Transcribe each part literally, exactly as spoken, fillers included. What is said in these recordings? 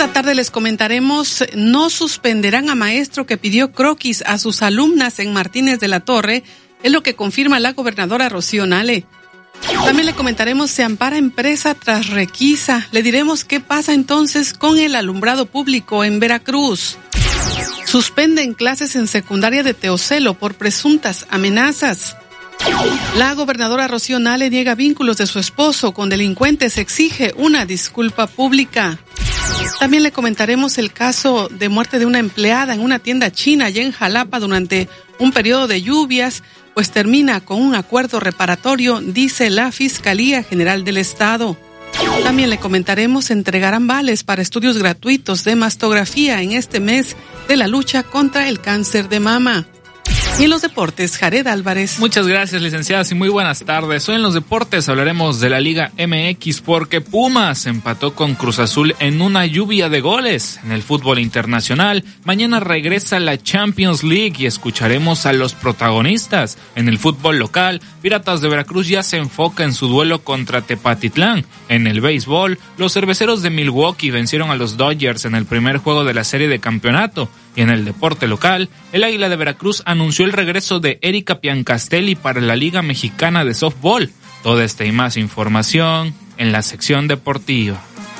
Esta tarde les comentaremos, no suspenderán a maestro que pidió croquis a sus alumnas en Martínez de la Torre, es lo que confirma la gobernadora Rocío Nale. También le comentaremos, se ampara empresa tras requisa. Le diremos qué pasa entonces con el alumbrado público en Veracruz. Suspenden clases en secundaria de Teocelo por presuntas amenazas. La gobernadora Rocío Nale niega vínculos de su esposo con delincuentes, exige una disculpa pública. También le comentaremos el caso de muerte de una empleada en una tienda china allá en Jalapa durante un periodo de lluvias, pues termina con un acuerdo reparatorio, dice la Fiscalía General del Estado. También le comentaremos, entregarán vales para estudios gratuitos de mastografía en este mes de la lucha contra el cáncer de mama. Y en los deportes, Jared Álvarez. Muchas gracias, licenciadas, y muy buenas tardes. Hoy en los deportes hablaremos de la Liga M X porque Pumas empató con Cruz Azul en una lluvia de goles. En el fútbol internacional, mañana regresa la Champions League y escucharemos a los protagonistas. En el fútbol local, Piratas de Veracruz ya se enfoca en su duelo contra Tepatitlán. En el béisbol, los cerveceros de Milwaukee vencieron a los Dodgers en el primer juego de la serie de campeonato. Y en el deporte local, el Águila de Veracruz anunció el regreso de Erika Piancastelli para la Liga Mexicana de Softball. Toda esta y más información en la sección deportiva.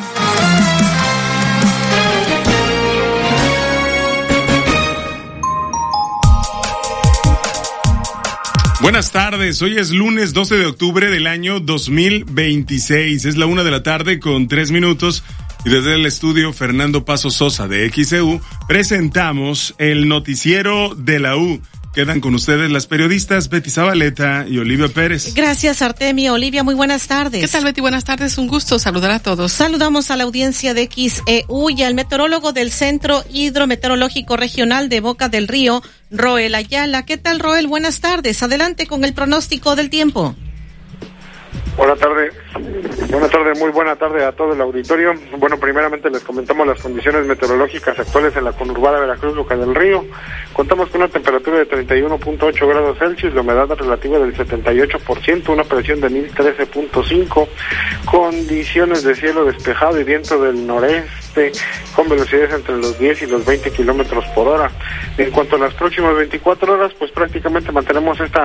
Buenas tardes, hoy es lunes doce de octubre del año dos mil veintiséis. Es la una de la tarde con tres minutos. Y desde el estudio Fernando Paso Sosa de X E U presentamos el noticiero de la U. Quedan con ustedes las periodistas Betty Zabaleta y Olivia Pérez. Gracias, Artemio. Olivia, muy buenas tardes. ¿Qué tal, Betty? Buenas tardes, un gusto saludar a todos. Saludamos a la audiencia de X E U y al meteorólogo del Centro Hidrometeorológico Regional de Boca del Río, Roel Ayala. ¿Qué tal, Roel? Buenas tardes. Adelante con el pronóstico del tiempo. Buenas tardes, buenas tardes, muy buena tarde a todo el auditorio. Bueno, primeramente les comentamos las condiciones meteorológicas actuales en la conurbada Veracruz, Boca del Río. Contamos con una temperatura de treinta y uno punto ocho grados Celsius, la humedad relativa del setenta y ocho por ciento, una presión de mil trece punto cinco, condiciones de cielo despejado y viento del noreste con velocidades entre los diez y los veinte kilómetros por hora. En cuanto a las próximas veinticuatro horas, pues prácticamente mantenemos esta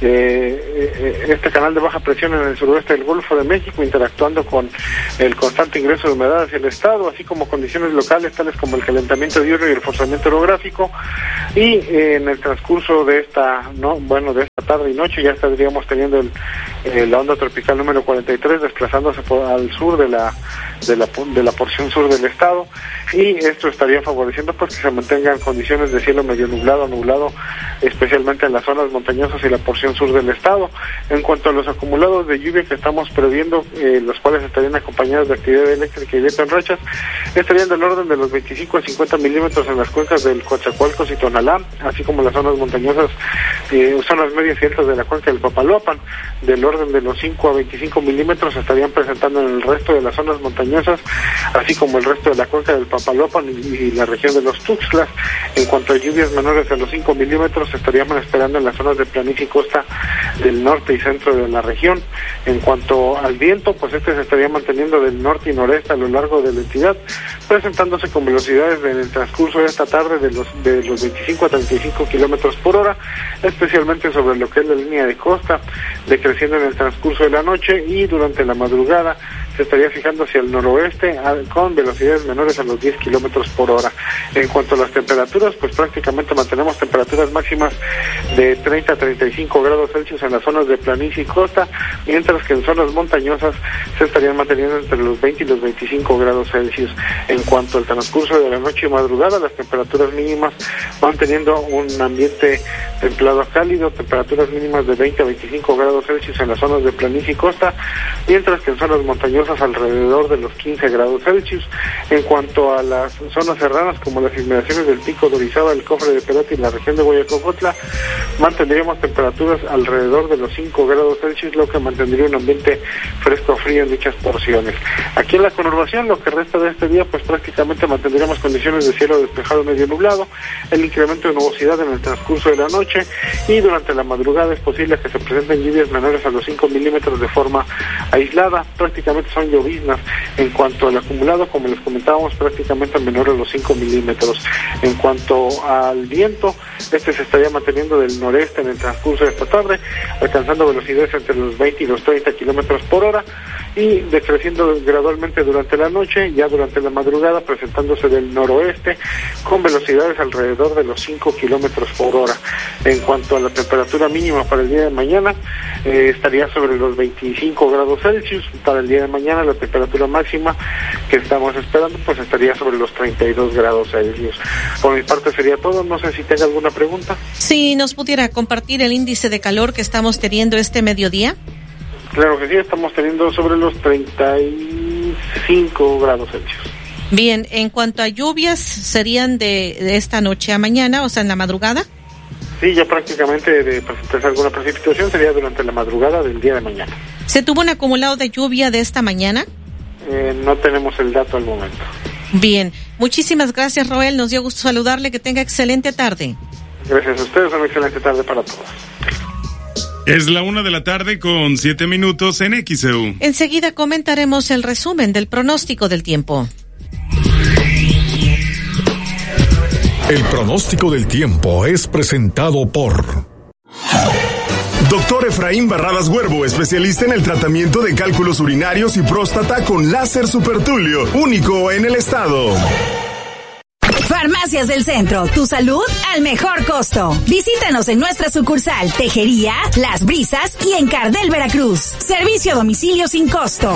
eh, este canal de baja presión en el suroeste del Golfo de México, interactuando con el constante ingreso de humedad hacia el estado, así como condiciones locales tales como el calentamiento diurno y el forzamiento orográfico. Y eh, en el transcurso de esta, no, bueno, de esta tarde y noche ya estaríamos teniendo el, eh, la onda tropical número cuarenta y tres desplazándose por, al sur de la de la de la porción sur del estado, y esto estaría favoreciendo pues que se mantengan condiciones de cielo medio nublado, nublado, especialmente en las zonas montañosas y la porción sur del estado. En cuanto a los acumulados de lluvia que estamos previendo, eh, los cuales estarían acompañados de actividad eléctrica y viento en rachas, estarían del orden de los veinticinco a cincuenta milímetros en las cuencas del Coatzacoalcos y Tonalá, así como las zonas montañosas, eh, zonas medias y altas de la cuenca del Papaloapan, del orden de los cinco a veinticinco milímetros estarían presentando en el resto de las zonas montañosas, así como el resto de la cuenca del Papaloapan y, y la región de los Tuxtlas. En cuanto a lluvias menores a los cinco milímetros, estaríamos esperando en las zonas de planicie y costa del norte y centro de la región. En cuanto al viento, pues este se estaría manteniendo del norte y noreste a lo largo de la entidad, presentándose con velocidades en el transcurso de esta tarde de los de los veinticinco a treinta y cinco kilómetros por hora, especialmente sobre lo que es la línea de costa, decreciendo en el transcurso de la noche, y durante la madrugada se estaría fijando hacia el noroeste a, con velocidades menores a los diez kilómetros por hora. En cuanto a las temperaturas, pues prácticamente mantenemos temperaturas máximas de treinta a treinta y cinco grados Celsius en las zonas de planicie y costa, mientras que en zonas montañosas se estarían manteniendo entre los veinte y los veinticinco grados Celsius. En cuanto al transcurso de la noche y madrugada, las temperaturas mínimas van teniendo un ambiente templado a cálido, temperaturas mínimas de veinte a veinticinco grados Celsius en las zonas de planicie y costa, mientras que en zonas montañosas alrededor de los quince grados Celsius. En cuanto a las zonas serranas, como las inmediaciones del Pico de Orizaba, el Cofre de Perote y la región de Guayacocotla, mantendríamos temperaturas alrededor de los cinco grados Celsius, lo que mantendría un ambiente fresco frío en dichas porciones. Aquí en la conurbación, lo que resta de este día, pues prácticamente mantendríamos condiciones de cielo despejado medio nublado, el incremento de nubosidad en el transcurso de la noche, y durante la madrugada es posible que se presenten lluvias menores a los cinco milímetros de forma aislada. Prácticamente son son lloviznas. En cuanto al acumulado, como les comentábamos, prácticamente menor a los cinco milímetros. En cuanto al viento, este se estaría manteniendo del noreste en el transcurso de esta tarde, alcanzando velocidades entre los veinte y los treinta kilómetros por hora, y decreciendo gradualmente durante la noche, ya durante la madrugada presentándose del noroeste con velocidades alrededor de los cinco kilómetros por hora. En cuanto a la temperatura mínima para el día de mañana, eh, estaría sobre los veinticinco grados Celsius. Para el día de mañana la temperatura máxima que estamos esperando pues estaría sobre los treinta y dos grados Celsius. Por mi parte sería todo, no sé si tenga alguna pregunta. Si nos pudiera compartir el índice de calor que estamos teniendo este mediodía. Claro que sí, estamos teniendo sobre los treinta y cinco grados Celsius. Bien, en cuanto a lluvias, ¿serían de, de esta noche a mañana, o sea, en la madrugada? Sí, ya prácticamente de presentarse alguna precipitación sería durante la madrugada del día de mañana. ¿Se tuvo un acumulado de lluvia de esta mañana? Eh, no tenemos el dato al momento. Bien, muchísimas gracias, Roel, nos dio gusto saludarle, que tenga excelente tarde. Gracias a ustedes, una excelente tarde para todos. Es la una de la tarde con siete minutos en X E U. Enseguida comentaremos el resumen del pronóstico del tiempo. El pronóstico del tiempo es presentado por Doctor Efraín Barradas Huervo, especialista en el tratamiento de cálculos urinarios y próstata con láser supertulio, único en el estado. Farmacias del Centro, tu salud al mejor costo. Visítanos en nuestra sucursal Tejería, Las Brisas y en Cardel, Veracruz. Servicio a domicilio sin costo.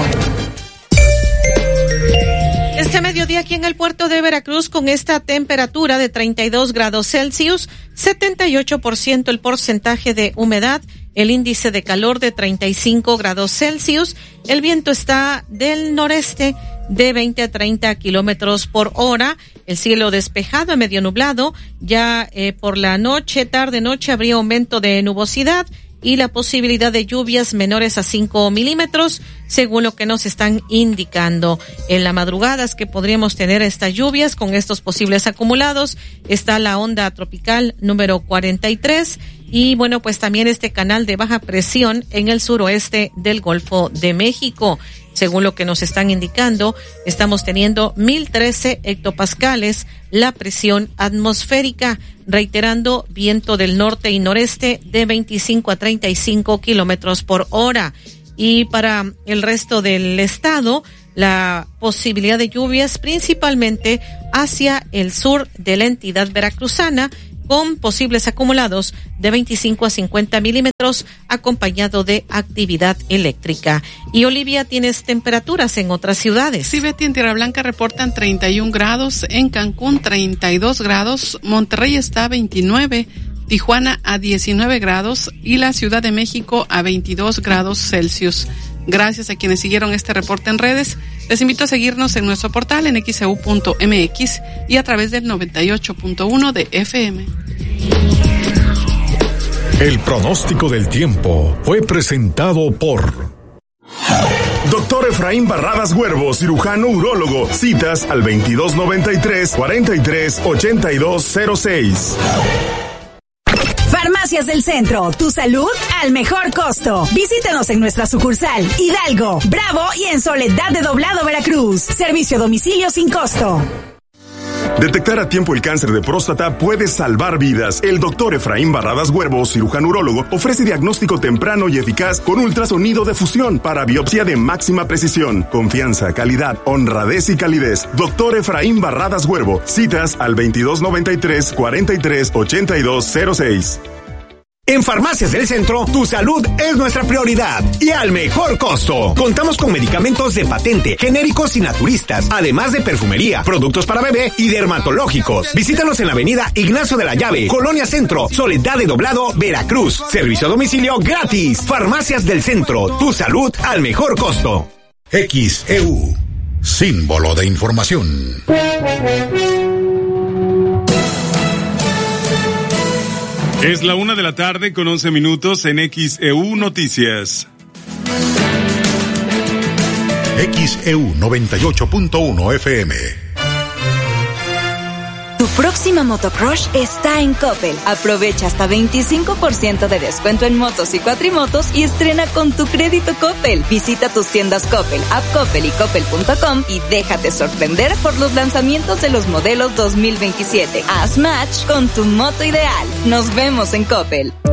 Este mediodía aquí en el puerto de Veracruz con esta temperatura de treinta y dos grados Celsius, setenta y ocho por ciento el porcentaje de humedad, el índice de calor de treinta y cinco grados Celsius, el viento está del noreste de veinte a treinta kilómetros por hora, el cielo despejado a medio nublado, ya eh, por la noche, tarde noche habría aumento de nubosidad y la posibilidad de lluvias menores a cinco milímetros, según lo que nos están indicando. En la madrugada es que podríamos tener estas lluvias con estos posibles acumulados. Está la onda tropical número cuarenta y tres y bueno, pues también este canal de baja presión en el suroeste del Golfo de México. Según lo que nos están indicando, estamos teniendo mil trece hectopascales la presión atmosférica, reiterando viento del norte y noreste de veinticinco a treinta y cinco kilómetros por hora. Y para el resto del estado, la posibilidad de lluvias principalmente hacia el sur de la entidad veracruzana, con posibles acumulados de veinticinco a cincuenta milímetros, acompañado de actividad eléctrica. Y Olivia, ¿tienes temperaturas en otras ciudades? Sí, Betty, en Tierra Blanca reportan treinta y un grados, en Cancún treinta y dos grados, Monterrey está a veintinueve, Tijuana a diecinueve grados y la Ciudad de México a veintidós grados Celsius. Gracias a quienes siguieron este reporte en redes. Les invito a seguirnos en nuestro portal en x e u punto m x y a través del noventa y ocho punto uno de F M. El pronóstico del tiempo fue presentado por Doctor Efraín Barradas Huervo, cirujano urólogo. Citas al veintidós noventa y tres, cuarenta y tres, ochenta y dos cero seis. Farmacias del Centro, tu salud al mejor costo. Visítanos en nuestra sucursal Hidalgo, Bravo y en Soledad de Doblado, Veracruz. Servicio a domicilio sin costo. Detectar a tiempo el cáncer de próstata puede salvar vidas. El doctor Efraín Barradas Huervo, cirujano urólogo, ofrece diagnóstico temprano y eficaz con ultrasonido de fusión para biopsia de máxima precisión. Confianza, calidad, honradez y calidez. Doctor Efraín Barradas Huervo. Citas al veintidós noventa y tres, cuarenta y tres, ochenta y dos cero seis. En Farmacias del Centro, tu salud es nuestra prioridad y al mejor costo. Contamos con medicamentos de patente, genéricos y naturistas, además de perfumería, productos para bebé y dermatológicos. Visítanos en la avenida Ignacio de la Llave, Colonia Centro, Soledad de Doblado, Veracruz. Servicio a domicilio gratis. Farmacias del Centro, tu salud al mejor costo. X E U, símbolo de información. Es la una de la tarde con once minutos en X E U Noticias. X E U noventa y ocho punto uno F M. Tu próxima motocrush está en Coppel. Aprovecha hasta veinticinco por ciento de descuento en motos y cuatrimotos y estrena con tu crédito Coppel. Visita tus tiendas Coppel, app Coppel y coppel punto com y déjate sorprender por los lanzamientos de los modelos dos mil veintisiete. Haz match con tu moto ideal. Nos vemos en Coppel.